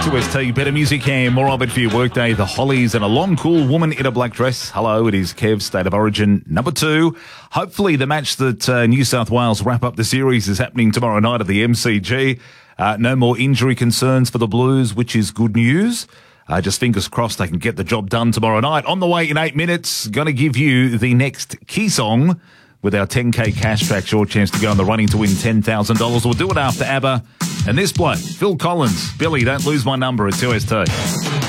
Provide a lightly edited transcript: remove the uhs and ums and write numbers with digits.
2ST, better music and more of it for your workday. The Hollies and a long, cool woman in a black dress. Hello, it is Kev, State of Origin number 2. Hopefully the match that New South Wales wrap up the series is happening tomorrow night at the MCG. No more injury concerns for the Blues, which is good news. Just fingers crossed they can get the job done tomorrow night. On the way in 8 minutes, going to give you the next key song with our 10K cash track. Your chance to go in the running to win $10,000. We'll do it after ABBA. And this bloke, Phil Collins. Billy, don't lose my number at 2ST.